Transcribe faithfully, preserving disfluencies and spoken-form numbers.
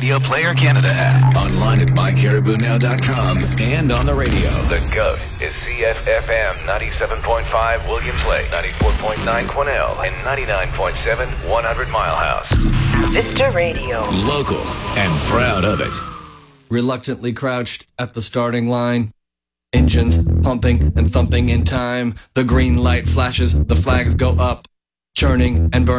Radio Player Canada app. Online at my caribou now dot com and on the radio. The GOAT is C F F M ninety-seven point five Williams Lake, ninety-four point nine Quesnel, and ninety-nine point seven one hundred Mile House. Vista Radio. Local and proud of it. Reluctantly crouched at the starting line. Engines pumping and thumping in time. The green light flashes, the flags go up. Churning and burning.